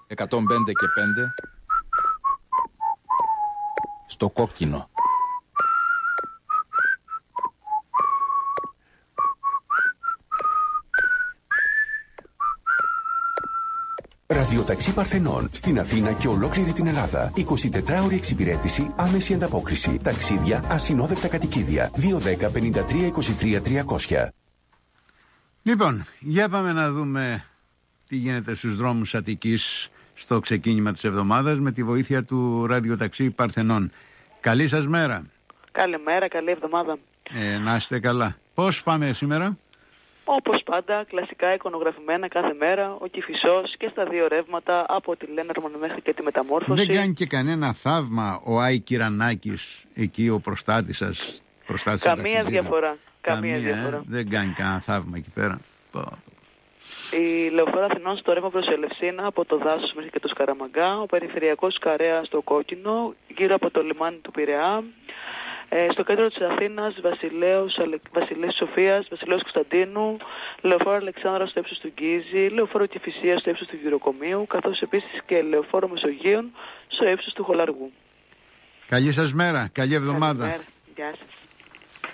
105 και 5 στο κόκκινο. Ραδιοταξί Παρθενών στην Αθήνα και ολόκληρη την Ελλάδα. 24ωρη εξυπηρέτηση, άμεση ανταπόκριση. Ταξίδια, ασυνόδευτα κατοικίδια. 210 53 23 300. Λοιπόν, για πάμε να δούμε τι γίνεται στους δρόμους Αττικής στο ξεκίνημα της εβδομάδας με τη βοήθεια του Ραδιοταξί Παρθενών. Καλή σας μέρα. Καλημέρα, καλή εβδομάδα. Να είστε καλά. Πώς πάμε σήμερα? Όπως πάντα, κλασικά εικονογραφημένα κάθε μέρα, ο Κηφισός και στα δύο ρεύματα από τη Λένερμαν μέχρι και τη Μεταμόρφωση. Δεν κάνει και κανένα θαύμα ο Άι Κυρανάκης, εκεί ο προστάτης σας? Καμία διαφορά. Καμία διαφορά. Δεν κάνει κανένα θαύμα εκεί πέρα. Η Λεωφόρο Αθηνών στο ρεύμα προς Ελευσίνα από το Δάσος μέχρι και το Σκαραμαγκά, ο περιφερειακός Καρέα στο Κόκκινο, γύρω από το λιμάνι του Πειραιά. Στο κέντρο της Αθήνας, Βασιλέως Σοφίας, Βασιλέως Κωνσταντίνου, Λεωφόρο Αλεξάνδρα στο ύψος του Γκίζη, Λεωφόρο Κηφισίας στο ύψος του Γυροκομείου, καθώς επίσης και Λεωφόρο Μεσογείων στο ύψος του Χολαργού. Καλή σας μέρα, καλή εβδομάδα. Γεια σας.